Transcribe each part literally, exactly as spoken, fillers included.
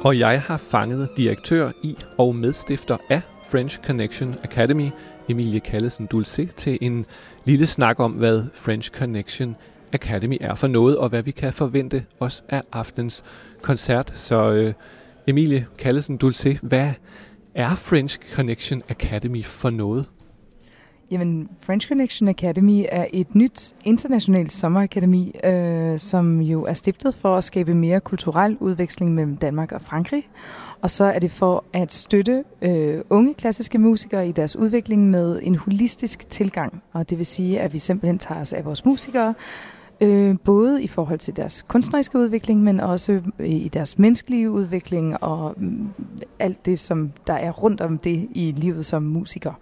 Og jeg har fanget direktør i og medstifter af French Connection Academy, Emilie Callesen Dulcé, til en lille snak om, hvad French Connection Academy er for noget, og hvad vi kan forvente os af aftens koncert. Så øh, Emilie Callesen Dulcé, hvad er French Connection Academy for noget? Jamen, French Connection Academy er et nyt internationalt sommerakademi, øh, som jo er stiftet for at skabe mere kulturel udveksling mellem Danmark og Frankrig. Og så er det for at støtte øh, unge klassiske musikere i deres udvikling med en holistisk tilgang. Og det vil sige, at vi simpelthen tager os af vores musikere, øh, både i forhold til deres kunstneriske udvikling, men også i deres menneskelige udvikling og øh, alt det, som der er rundt om det i livet som musiker.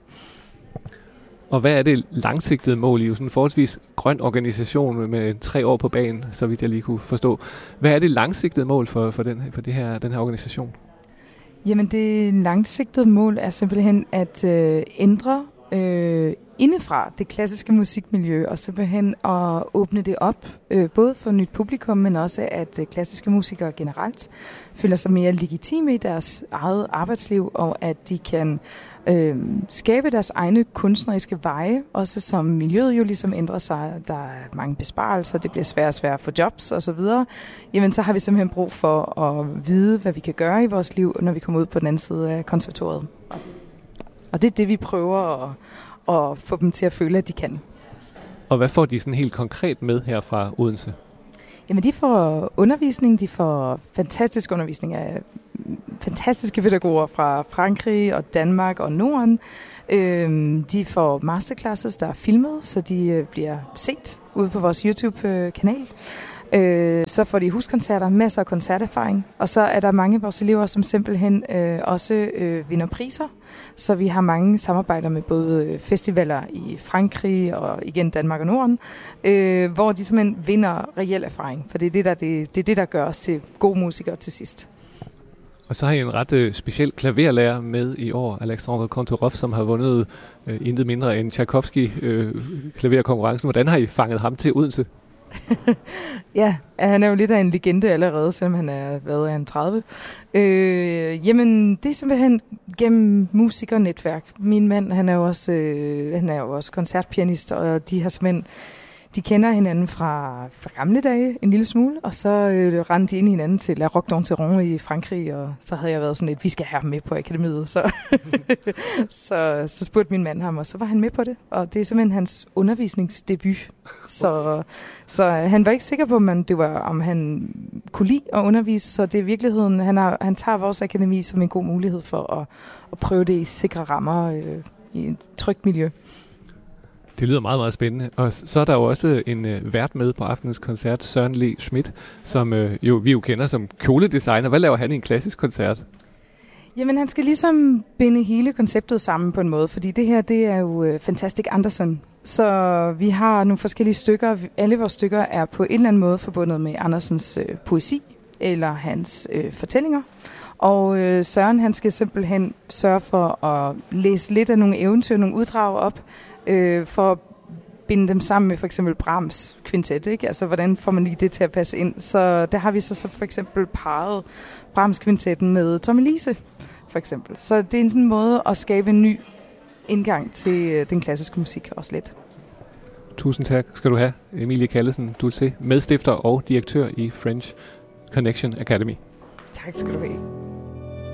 Og hvad er det langsigtede mål i sådan en forholdsvis grøn organisation med tre år på banen, så vidt jeg lige kunne forstå? Hvad er det langsigtede mål for, for, den, for det her, den her organisation? Jamen det langsigtede mål er simpelthen at øh, ændre øh, indefra det klassiske musikmiljø, og simpelthen at åbne det op, øh, både for nyt publikum, men også at øh, klassiske musikere generelt føler sig mere legitime i deres eget arbejdsliv, og at de kan øh, skabe deres egne kunstneriske veje, også som miljøet jo ligesom ændrer sig. Der er mange besparelser, det bliver svært og svært at få jobs osv. Jamen så har vi simpelthen brug for at vide, hvad vi kan gøre i vores liv, når vi kommer ud på den anden side af konservatoriet. Og det er det, vi prøver at og få dem til at føle, at de kan. Og hvad får de sådan helt konkret med her fra Odense? Jamen, de får undervisning, de får fantastisk undervisning af fantastiske pædagoger fra Frankrig og Danmark og Norden. Øhm, de får masterclasses, der er filmet, så de øh, bliver set ude på vores YouTube-kanal. Øh, så får de huskoncerter, masser af koncerterfaring, og så er der mange af vores elever, som simpelthen øh, også øh, vinder priser. Så vi har mange samarbejder med både festivaler i Frankrig og igen Danmark og Norden, øh, hvor de simpelthen vinder reel erfaring, for det er det, der, det, det er det, der gør os til gode musikere til sidst. Og så har I en ret øh, speciel klaverlærer med i år, Alexandre Kontorov, som har vundet øh, intet mindre end Tchaikovsky øh, klaverkonkurrencen. Hvordan har I fanget ham til Odense? Ja, han er jo lidt af en legende allerede, selvom han er været af en tredive. Øh, jamen, det er simpelthen gennem musikernetværk. Min mand, han er jo også, øh, han er jo også koncertpianist, og de har simpelthen, de kender hinanden fra, fra gamle dage en lille smule, og så øh, rendte de ind i hinanden til La Roque d'Anteron i Frankrig, og så havde jeg været sådan lidt, vi skal have ham med på akademiet. Så, så, så spurgte min mand ham, og så var han med på det, og det er simpelthen hans undervisningsdebut. Så, så han var ikke sikker på, om, det var, om han kunne lide at undervise, så det er i virkeligheden, han, har, han tager vores akademi som en god mulighed for at, at prøve det i sikre rammer øh, i et trygt miljø. Det lyder meget, meget spændende. Og så er der jo også en øh, vært med på aftenens koncert, Søren Le Schmidt, som øh, jo, vi jo kender som kjoledesigner. Hvad laver han i en klassisk koncert? Jamen, han skal ligesom binde hele konceptet sammen på en måde, fordi det her, det er jo øh, Fantastic Andersen. Så vi har nogle forskellige stykker. Alle vores stykker er på en eller anden måde forbundet med Andersens øh, poesi eller hans øh, fortællinger. Og øh, Søren, han skal simpelthen sørge for at læse lidt af nogle eventyr, nogle uddrag op, øh, for at binde dem sammen med for eksempel Brahms kvintet, ikke? Altså, hvordan får man lige det til at passe ind? Så der har vi så, så for eksempel parret Brahms kvintetten med Tommelise, for eksempel. Så det er en sådan måde at skabe en ny indgang til den klassiske musik også lidt. Tusind tak skal du have, Emilie Callesen Dulcé, medstifter og direktør i French Connection Academy. Tak skal du have.